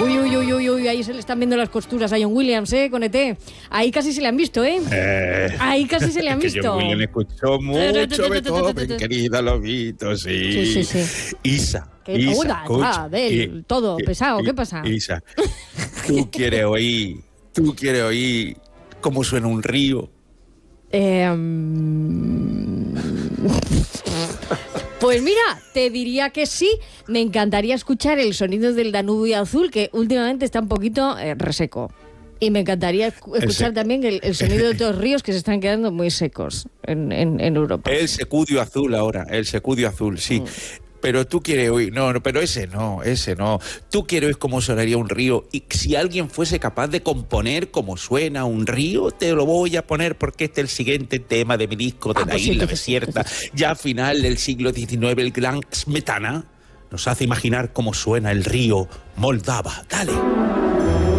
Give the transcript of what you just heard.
Uy, uy, uy, uy, uy, ahí se le están viendo las costuras a John Williams, con ET. Ahí casi se le han visto, Ahí casi se le han que visto. John Williams escuchó mucho Beethoven, querida Lobito, sí. Sí. Isa, escucha. Todo pesado, ¿qué pasa? Isa, tú quieres oír cómo suena un río. Pues mira, te diría que sí. Me encantaría escuchar el sonido del Danubio azul, que últimamente está un poquito reseco. Y me encantaría escuchar también el sonido de otros ríos que se están quedando muy secos en Europa. El secudio azul ahora, el secudio azul, sí. Pero tú quieres oír, pero ese no. Tú quieres oír cómo sonaría un río, y si alguien fuese capaz de componer cómo suena un río, te lo voy a poner porque este es el siguiente tema de mi disco de la isla desierta. Ya a final del siglo XIX, el gran Smetana nos hace imaginar cómo suena el río Moldava. Dale.